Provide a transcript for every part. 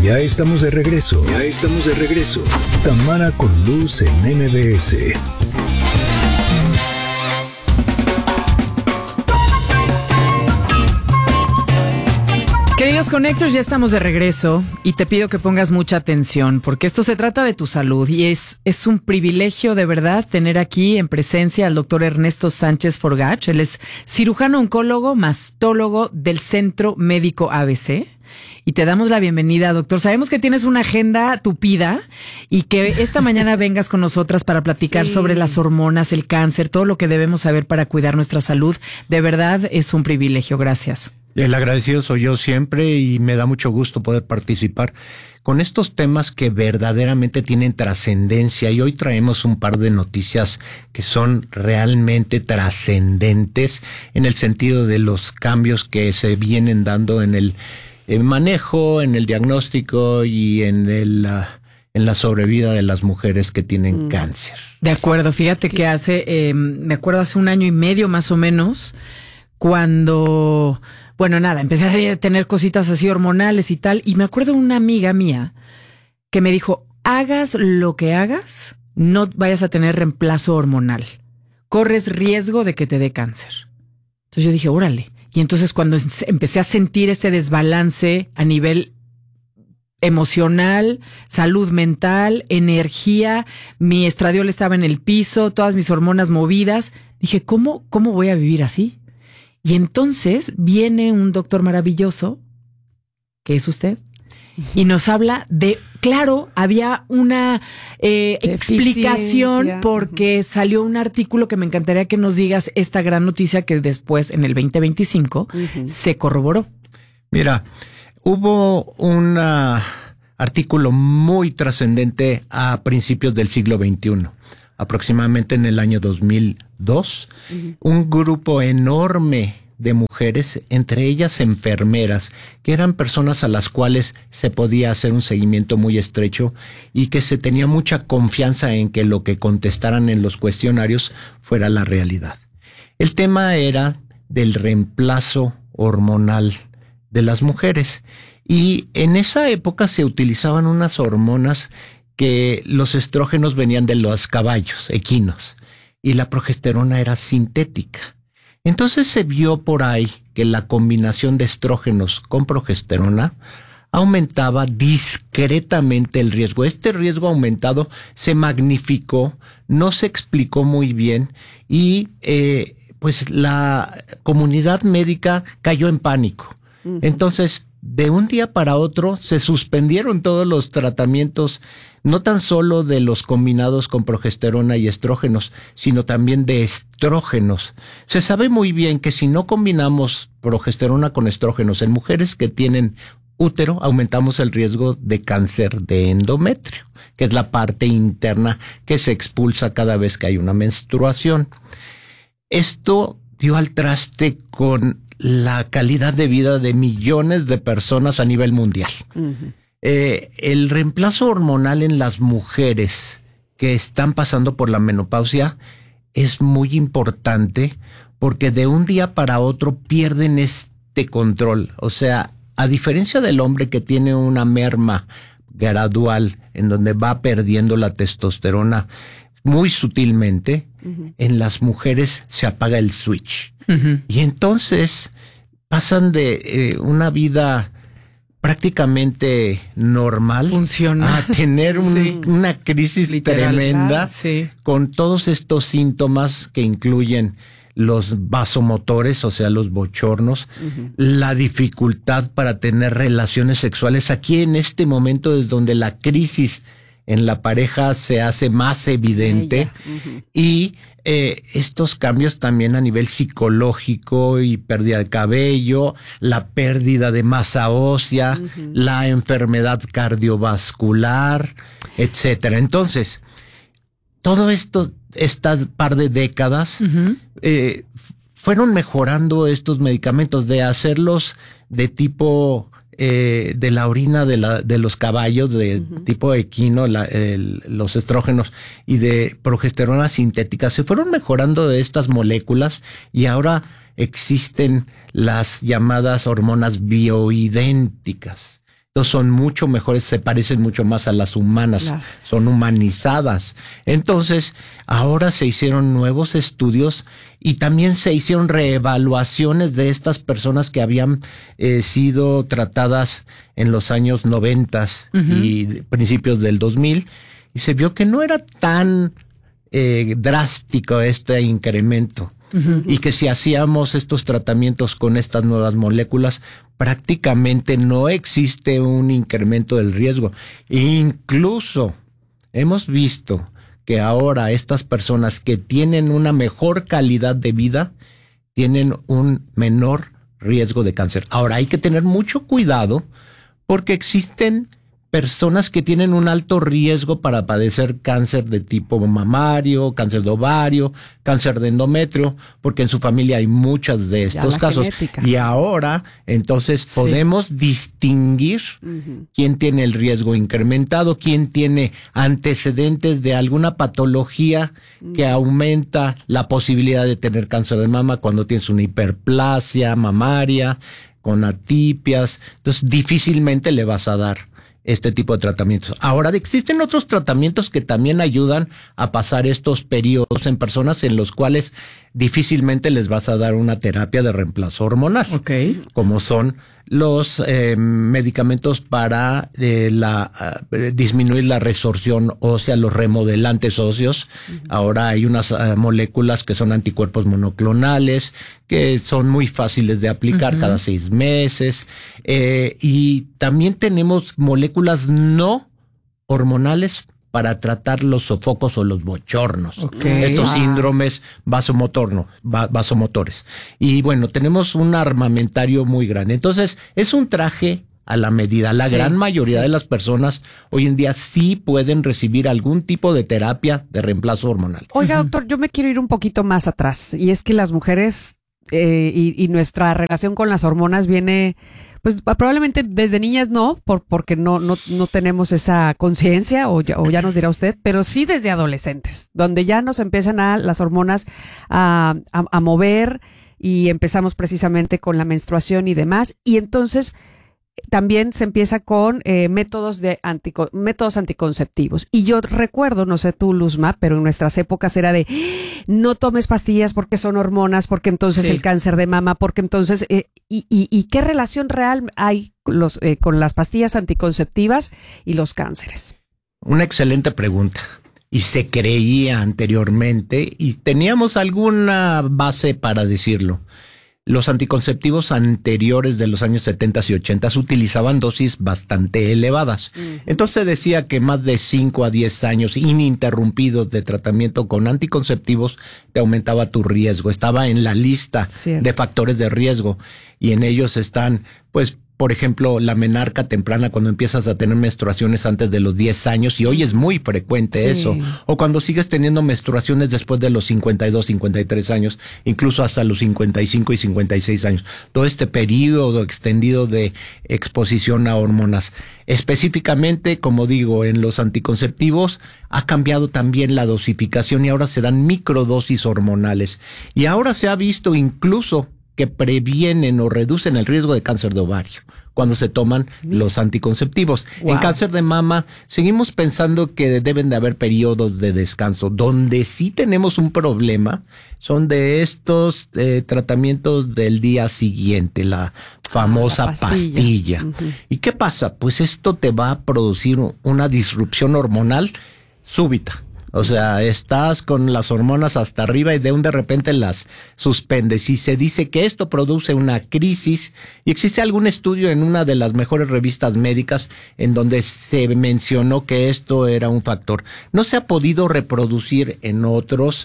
Ya estamos de regreso. Tamara con Luz en MBS. Queridos Conectors, ya estamos de regreso y te pido que pongas mucha atención porque esto se trata de tu salud y es un privilegio de verdad tener aquí en presencia al doctor Ernesto Sánchez Forgach. Él es cirujano oncólogo, mastólogo del Centro Médico ABC. Y te damos la bienvenida, doctor. Sabemos que tienes una agenda tupida y que esta mañana vengas con nosotras para platicar sobre las hormonas, el cáncer, todo lo que debemos saber para cuidar nuestra salud. De verdad es un privilegio. Gracias. El agradecido soy yo siempre y me da mucho gusto poder participar con estos temas que verdaderamente tienen trascendencia, y hoy traemos un par de noticias que son realmente trascendentes en el sentido de los cambios que se vienen dando en el manejo, en el diagnóstico y en la sobrevida de las mujeres que tienen cáncer. De acuerdo, fíjate que me acuerdo hace 1 año y medio más o menos, cuando, empecé a tener cositas así hormonales y tal, y me acuerdo de una amiga mía que me dijo, hagas lo que hagas, no vayas a tener reemplazo hormonal, corres riesgo de que te dé cáncer. Entonces yo dije, órale. Y entonces cuando empecé a sentir este desbalance a nivel emocional, salud mental, energía, mi estradiol estaba en el piso, todas mis hormonas movidas, dije, ¿cómo voy a vivir así? Y entonces viene un doctor maravilloso, que es usted, y nos habla de, claro, había una explicación porque salió un artículo que me encantaría que nos digas esta gran noticia que después, en el 2025, se corroboró. Mira, hubo un artículo muy trascendente a principios del siglo XXI, aproximadamente en el año 2002, un grupo enorme de mujeres, entre ellas enfermeras, que eran personas a las cuales se podía hacer un seguimiento muy estrecho y que se tenía mucha confianza en que lo que contestaran en los cuestionarios fuera la realidad. El tema era del reemplazo hormonal de las mujeres, y en esa época se utilizaban unas hormonas que los estrógenos venían de los caballos equinos y la progesterona era sintética. Entonces se vio por ahí que la combinación de estrógenos con progesterona aumentaba discretamente el riesgo. Este riesgo aumentado se magnificó, no se explicó muy bien y pues la comunidad médica cayó en pánico. Entonces, de un día para otro se suspendieron todos los tratamientos, no tan solo de los combinados con progesterona y estrógenos, sino también de estrógenos. Se sabe muy bien que si no combinamos progesterona con estrógenos en mujeres que tienen útero, aumentamos el riesgo de cáncer de endometrio, que es la parte interna que se expulsa cada vez que hay una menstruación. Esto dio al traste con la calidad de vida de millones de personas a nivel mundial. El reemplazo hormonal en las mujeres que están pasando por la menopausia es muy importante porque de un día para otro pierden este control. O sea, a diferencia del hombre que tiene una merma gradual en donde va perdiendo la testosterona muy sutilmente, en las mujeres se apaga el switch. Y entonces pasan de una vida prácticamente normal, funcional, a tener una crisis literal, tremenda, con todos estos síntomas que incluyen los vasomotores, o sea, los bochornos, la dificultad para tener relaciones sexuales. Aquí en este momento es donde la crisis en la pareja se hace más evidente y estos cambios también a nivel psicológico y pérdida de cabello, la pérdida de masa ósea, la enfermedad cardiovascular, etcétera. Entonces, todo esto, estas par de décadas, fueron mejorando estos medicamentos, de hacerlos de tipo de la orina de los caballos, de tipo equino, los estrógenos, y de progesterona sintética. Se fueron mejorando estas moléculas y ahora existen las llamadas hormonas bioidénticas. Entonces son mucho mejores, se parecen mucho más a las humanas, claro. Son humanizadas. Entonces, ahora se hicieron nuevos estudios y también se hicieron reevaluaciones de estas personas que habían sido tratadas en los años 90 y principios del 2000, y se vio que no era tan drástico este incremento. Y que si hacíamos estos tratamientos con estas nuevas moléculas, prácticamente no existe un incremento del riesgo. Incluso hemos visto que ahora estas personas que tienen una mejor calidad de vida tienen un menor riesgo de cáncer. Ahora hay que tener mucho cuidado porque existen personas que tienen un alto riesgo para padecer cáncer de tipo mamario, cáncer de ovario, cáncer de endometrio, porque en su familia hay muchos de estos casos. Genética. Y ahora, entonces, podemos distinguir quién tiene el riesgo incrementado, quién tiene antecedentes de alguna patología que aumenta la posibilidad de tener cáncer de mama cuando tienes una hiperplasia mamaria, con atipias. Entonces, difícilmente le vas a dar este tipo de tratamientos. Ahora, existen otros tratamientos que también ayudan a pasar estos periodos en personas en los cuales difícilmente les vas a dar una terapia de reemplazo hormonal. Okay. Como son los medicamentos para disminuir la resorción ósea, los remodelantes óseos. Ahora hay unas moléculas que son anticuerpos monoclonales, que son muy fáciles de aplicar cada 6 meses. Y también tenemos moléculas no hormonales para tratar los sofocos o los bochornos. Okay. Estos síndromes vasomotores. Y bueno, tenemos un armamentario muy grande. Entonces, es un traje a la medida. La gran mayoría de las personas hoy en día sí pueden recibir algún tipo de terapia de reemplazo hormonal. Oiga, doctor, yo me quiero ir un poquito más atrás. Y es que las mujeres y nuestra relación con las hormonas viene, pues probablemente desde niñas porque no tenemos esa conciencia, o ya nos dirá usted, pero sí desde adolescentes, donde ya nos empiezan las hormonas a mover, y empezamos precisamente con la menstruación y demás, y entonces también se empieza con métodos anticonceptivos. Y yo recuerdo, no sé tú, Luzma, pero en nuestras épocas era de no tomes pastillas porque son hormonas, porque entonces el cáncer de mama, porque entonces y qué relación real hay con las pastillas anticonceptivas y los cánceres. Una excelente pregunta. Y se creía anteriormente, y teníamos alguna base para decirlo. Los anticonceptivos anteriores de los años 70 y 80 utilizaban dosis bastante elevadas. Entonces se decía que más de 5 a 10 años ininterrumpidos de tratamiento con anticonceptivos te aumentaba tu riesgo. Estaba en la lista de factores de riesgo, y en ellos están, pues, por ejemplo, la menarca temprana, cuando empiezas a tener menstruaciones antes de los 10 años, y hoy es muy frecuente eso. O cuando sigues teniendo menstruaciones después de los 52, 53 años, incluso hasta los 55 y 56 años. Todo este periodo extendido de exposición a hormonas. Específicamente, como digo, en los anticonceptivos ha cambiado también la dosificación, y ahora se dan microdosis hormonales. Y ahora se ha visto incluso que previenen o reducen el riesgo de cáncer de ovario cuando se toman los anticonceptivos. En cáncer de mama seguimos pensando que deben de haber periodos de descanso. Donde sí tenemos un problema son de estos tratamientos del día siguiente, la famosa pastilla. ¿Y qué pasa? Pues esto te va a producir una disrupción hormonal súbita. O sea, estás con las hormonas hasta arriba y de repente las suspendes, y se dice que esto produce una crisis, y existe algún estudio en una de las mejores revistas médicas en donde se mencionó que esto era un factor. No se ha podido reproducir en otros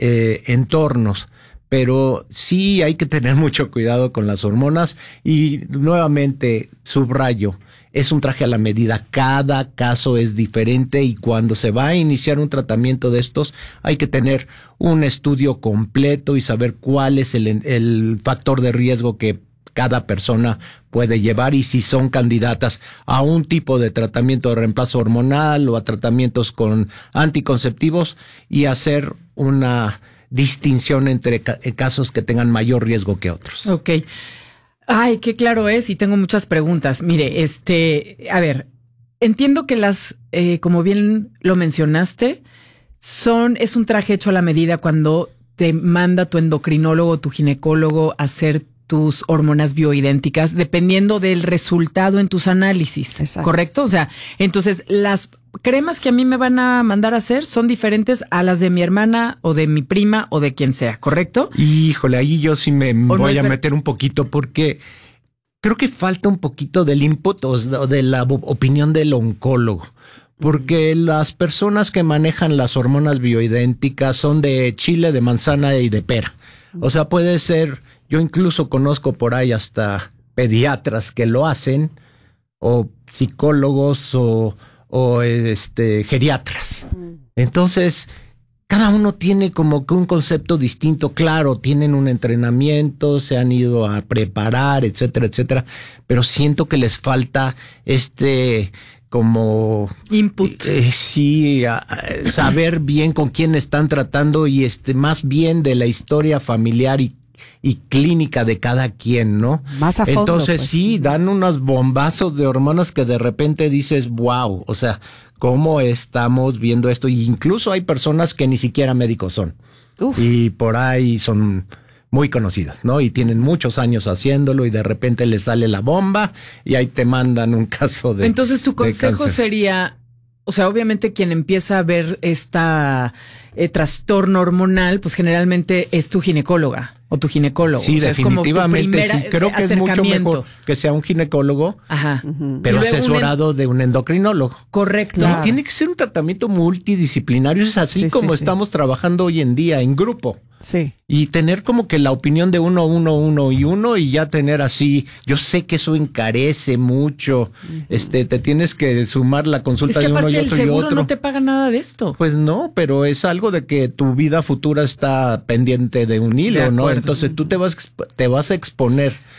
entornos, pero sí hay que tener mucho cuidado con las hormonas, y nuevamente subrayo, es un traje a la medida. Cada caso es diferente, y cuando se va a iniciar un tratamiento de estos hay que tener un estudio completo y saber cuál es el factor de riesgo que cada persona puede llevar, y si son candidatas a un tipo de tratamiento de reemplazo hormonal o a tratamientos con anticonceptivos, y hacer una distinción entre casos que tengan mayor riesgo que otros. Ok. Ay, qué claro es, y tengo muchas preguntas. Mire, a ver, entiendo que como bien lo mencionaste, es un traje hecho a la medida cuando te manda tu endocrinólogo o tu ginecólogo a hacer tus hormonas bioidénticas, dependiendo del resultado en tus análisis. Exacto. ¿Correcto? O sea, entonces las cremas que a mí me van a mandar a hacer son diferentes a las de mi hermana o de mi prima o de quien sea, ¿correcto? Híjole, ahí yo sí me voy a meter un poquito porque creo que falta un poquito del input o de la opinión del oncólogo. Porque las personas que manejan las hormonas bioidénticas son de chile, de manzana y de pera. O sea, puede ser, yo incluso conozco por ahí hasta pediatras que lo hacen, o psicólogos o geriatras. Entonces, cada uno tiene como que un concepto distinto. Claro, tienen un entrenamiento, se han ido a preparar, etcétera, etcétera, pero siento que les falta como input. Sí, saber bien con quién están tratando y más bien de la historia familiar y clínica de cada quien, ¿no? Más a fondo. Entonces pues. Sí, dan unos bombazos de hormonas que de repente dices, wow, o sea, ¿cómo estamos viendo esto? Y incluso hay personas que ni siquiera médicos son. Uf. Y por ahí son muy conocidas, ¿no? Y tienen muchos años haciéndolo y de repente les sale la bomba y ahí te mandan un caso de Entonces tu consejo sería, o sea, obviamente quien empieza a ver trastorno hormonal, pues generalmente es tu ginecóloga o tu ginecólogo. Sí, o sea, definitivamente es como tu sí. Creo que es mucho mejor que sea un ginecólogo, ajá, pero asesorado de un endocrinólogo. Correcto. Claro. Tiene que ser un tratamiento multidisciplinario, es así como estamos trabajando hoy en día en grupo. Sí. Y tener como que la opinión de uno y ya tener así, yo sé que eso encarece mucho, te tienes que sumar la consulta de uno y otro y otro. Es que aparte el seguro no te paga nada de esto. Pues no, pero es algo de que tu vida futura está pendiente de un hilo, ¿no? Entonces tú te vas a exponer